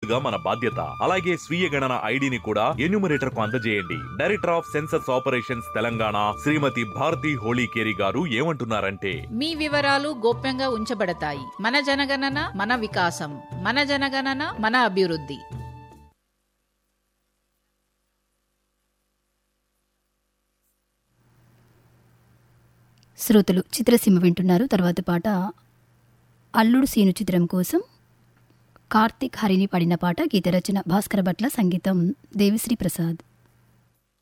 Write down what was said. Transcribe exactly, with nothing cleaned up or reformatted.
పౌరులుగా మన బాధ్యత. అలాగే స్వీయ గణన ఐడిని కూడా ఎన్యూమరేటర్ కు అందజేయండి. Director of census operations Telangana శ్రీమతి భారతి హోళీకేరి గారు ఏమంటున్నారంటే, మీ వివరాలు గోప్యంగా ఉంచబడతాయి. మన జనగణన మన వికాసం, మన జనగణన మన అభివృద్ధి. శ్రోతలు చిత్రసీమ వింటున్నారు. తర్వాత పాట అల్లుడు సీను చిత్రం కోసం కార్తిక్ హరిని పాడిన పాట. గీత రచన భాస్కర భట్ల, సంగీతం దేవిశ్రీ ప్రసాద్.